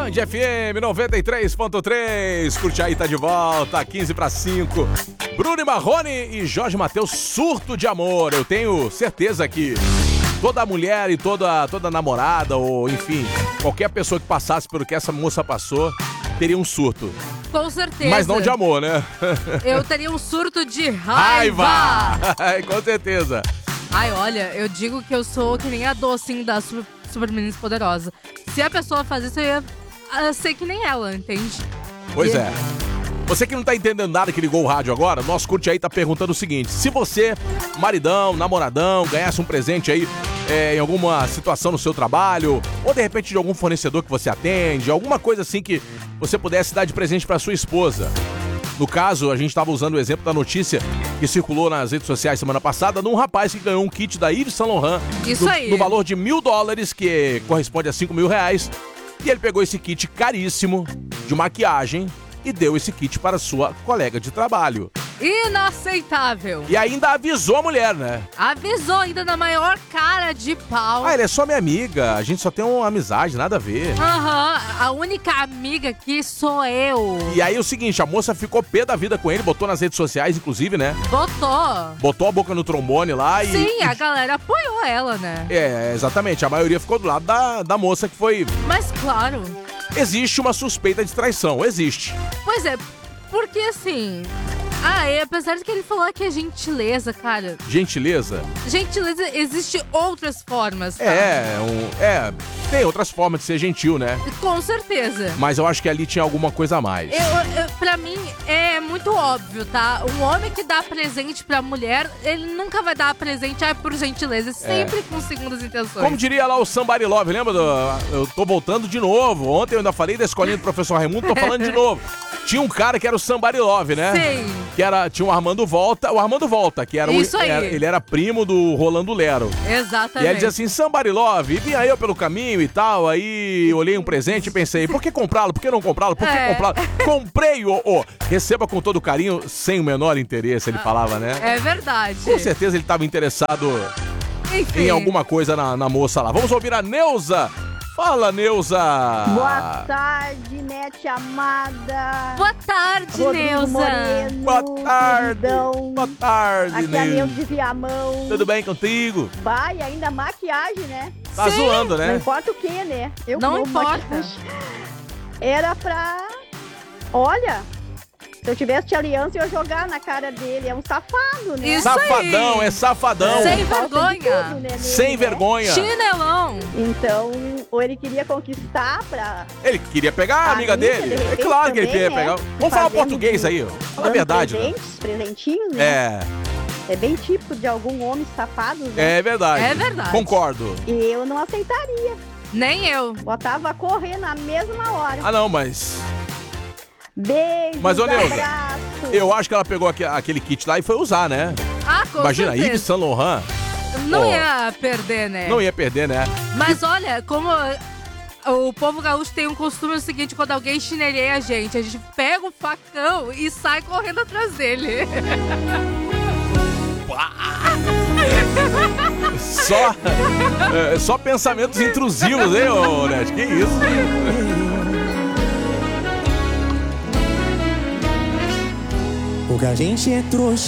Band FM 93.3. Curte aí, tá de volta, 15 para 5. Bruno e Marrone e Jorge Mateus, surto de amor. Eu tenho certeza que toda mulher e toda namorada, ou enfim, qualquer pessoa que passasse pelo que essa moça passou, teria um surto. Com certeza. Mas não de amor, né? Eu teria um surto de raiva. Com certeza. Ai, olha, eu digo que eu sou que nem a docinho da Super Meninas Poderosa. Se a pessoa fazer isso, eu ia ser que nem ela, entende? Pois é. Você que não tá entendendo nada que ligou o rádio agora, nosso Curte Aí tá perguntando o seguinte: se você, maridão, namoradão, ganhasse um presente aí em alguma situação no seu trabalho, ou de repente de algum fornecedor que você atende, alguma coisa assim que você pudesse dar de presente pra sua esposa. No caso, a gente estava usando o exemplo da notícia que circulou nas redes sociais semana passada de um rapaz que ganhou um kit da Yves Saint Laurent no valor de $1.000, que corresponde a R$5.000. E ele pegou esse kit caríssimo de maquiagem e deu esse kit para sua colega de trabalho. Inaceitável. E ainda avisou a mulher, né? Avisou ainda na maior cara de pau. Ah, ela é só minha amiga, a gente só tem uma amizade, nada a ver. A única amiga aqui sou eu. E aí o seguinte, a moça ficou pé da vida com ele, botou nas redes sociais, inclusive, né? Botou a boca no trombone lá e... Sim, a galera apoiou ela, né? É, exatamente, a maioria ficou do lado da moça que foi... Mas claro... Existe uma suspeita de traição, existe. Pois é, porque assim... apesar de que ele falou que é gentileza, cara. Gentileza? Gentileza, existe outras formas, tá? Tem outras formas de ser gentil, né? Com certeza. Mas eu acho que ali tinha alguma coisa a mais. Pra mim, é muito óbvio, tá? Um homem que dá presente pra mulher, ele nunca vai dar presente por gentileza, sempre com segundas intenções. Como diria lá o Somebody Love, lembra? Eu tô voltando de novo. Ontem eu ainda falei da escolinha do professor Raimundo, tô falando de novo. Tinha um cara que era o Somebody Love, né? Sim. Tinha o Armando Volta, que era isso aí. Ele era primo do Rolando Lero. Exatamente. E ele dizia assim, Somebody Love, e vinha eu pelo caminho e tal, aí olhei um presente e pensei, por que comprá-lo? Por que não comprá-lo? Por que comprá-lo? Comprei, receba com todo carinho, sem o menor interesse, ele falava, né? É verdade. Com certeza ele estava interessado Enfim. em alguma coisa na moça lá. Vamos ouvir a Neuza. Fala, Neuza! Boa tarde, Nete amada! Boa tarde, Rodrigo Neuza! Moreno, Boa tarde! queridão. Boa tarde, Aqui é a Neuza! Neuza de Viamão. Tudo bem contigo? Vai, ainda maquiagem, né? Tá zoando, Não né? importa o que, né? Não como importa. maquiagem. Era pra... Olha... Se eu tivesse de aliança, eu ia jogar na cara dele. É um safado, né? Isso Safadão, aí. é safadão! Sem Falta de vergonha. tudo, né, nele, Sem né? vergonha! Chinelão. Então, ou ele queria conquistar pra... Ele queria pegar a amiga dele. de É repente, claro que ele também, queria né? pegar. Vamos falar Fazendo português aí, ó. Fala a dando verdade, né? presentinhos, né? É, É bem típico de algum homem safado, né? é verdade. É verdade. Concordo. E eu não aceitaria. Nem eu. Botava a correr na mesma hora. Ah, não, mas... Beijo, Mas, ô, Neuza, abraço. eu acho que ela pegou aquele kit lá e foi usar, né? Com Imagina, certeza. Yves Saint Laurent. Não Pô. ia perder, né? Não ia perder, né? Mas olha, como o povo gaúcho tem um costume seguinte, quando alguém chineleia a gente pega o facão e sai correndo atrás dele. Só pensamentos intrusivos, hein, ô Net? Que isso? Pouca gente é trouxa.